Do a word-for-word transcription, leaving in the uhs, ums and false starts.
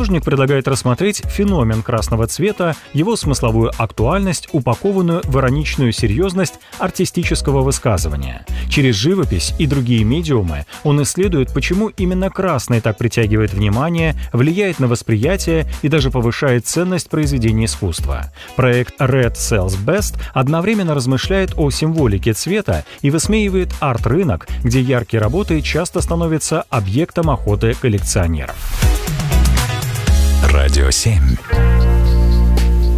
Художник предлагает рассмотреть феномен красного цвета, его смысловую актуальность, упакованную в ироничную серьезность артистического высказывания. Через живопись и другие медиумы он исследует, почему именно красный так притягивает внимание, влияет на восприятие и даже повышает ценность произведений искусства. Проект Red Sells Best одновременно размышляет о символике цвета и высмеивает арт-рынок, где яркие работы часто становятся объектом охоты коллекционеров. Радио семь.